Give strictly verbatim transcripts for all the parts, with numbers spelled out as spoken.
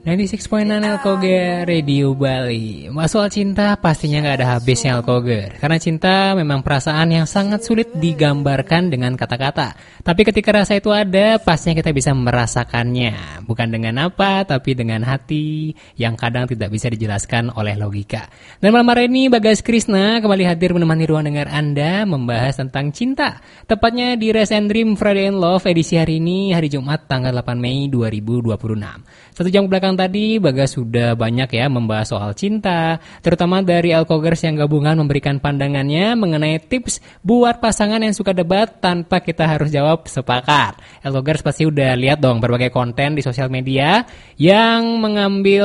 sembilan puluh enam Alkoger Radio Bali. Mas, soal cinta pastinya gak ada habisnya Alkoger. Karena cinta memang perasaan yang sangat sulit digambarkan dengan kata-kata. Tapi ketika rasa itu ada, pastinya kita bisa merasakannya. Bukan dengan apa, tapi dengan hati yang kadang tidak bisa dijelaskan oleh logika. Dan malam hari ini Bagas Krishna kembali hadir menemani ruang dengar Anda membahas tentang cinta. Tepatnya di Rest and Dream Friday and Love edisi hari ini, hari Jumat tanggal delapan Mei dua ribu dua puluh enam. Satu jam belakang tadi Bagas sudah banyak ya membahas soal cinta, terutama dari Alkogers yang gabungan memberikan pandangannya mengenai tips buat pasangan yang suka debat tanpa kita harus jawab sepakat. Alkogers pasti udah lihat dong berbagai konten di sosial media yang mengambil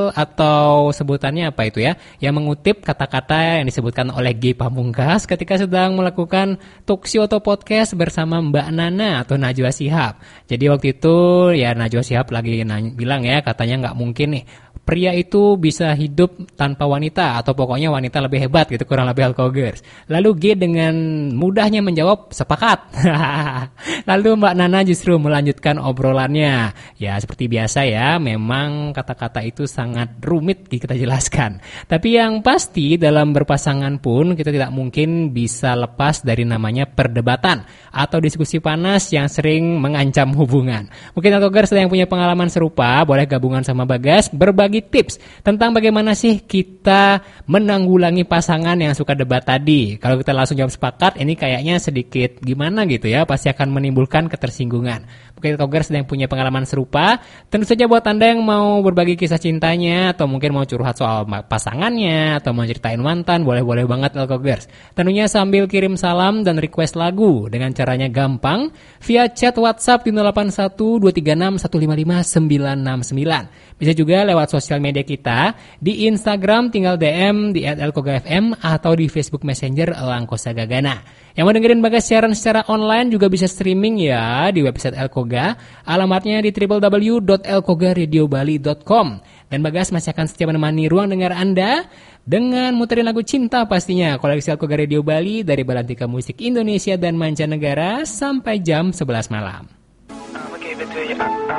atau sebutannya apa itu ya, yang mengutip kata-kata yang disebutkan oleh Ge Pamungkas ketika sedang melakukan talkshow atau podcast bersama Mbak Nana atau Najwa Shihab. Jadi waktu itu ya Najwa Shihab lagi nanya, bilang ya katanya nggak mungkin nih pria itu bisa hidup tanpa wanita atau pokoknya wanita lebih hebat gitu, kurang lebih Alkogers. Lalu G dengan mudahnya menjawab sepakat. Lalu Mbak Nana justru melanjutkan obrolannya. Ya seperti biasa ya, memang kata-kata itu sangat rumit kita jelaskan. Tapi yang pasti dalam berpasangan pun kita tidak mungkin bisa lepas dari namanya perdebatan atau diskusi panas yang sering mengancam hubungan. Mungkin Alkogers yang punya pengalaman serupa boleh gabungan sama Bagas berbagi tips tentang bagaimana sih kita menanggulangi pasangan yang suka debat tadi. Kalau kita langsung jawab sepakat, ini kayaknya sedikit gimana gitu ya, pasti akan menimbulkan ketersinggungan. Mungkin Alkogers yang punya pengalaman serupa, tentu saja buat Anda yang mau berbagi kisah cintanya atau mungkin mau curhat soal pasangannya atau mau ceritain mantan, boleh-boleh banget Alkogers. Tentunya sambil kirim salam dan request lagu dengan caranya gampang via chat WhatsApp di nol delapan satu dua tiga enam satu lima lima sembilan enam sembilan. Bisa juga lewat sosial media kita di Instagram tinggal D M di et elkoga f m atau di Facebook Messenger Langkosa Gagana. Yang mau dengerin Bagas siaran secara online juga bisa streaming ya di website Elkoga. Alamatnya di w w w dot elkoga radio bali dot com. Dan Bagas masih akan setia menemani ruang dengar Anda dengan muterin lagu cinta pastinya. Koleksi Elkoga Radio Bali dari Balantika Musik Indonesia dan Mancanegara sampai jam sebelas malam.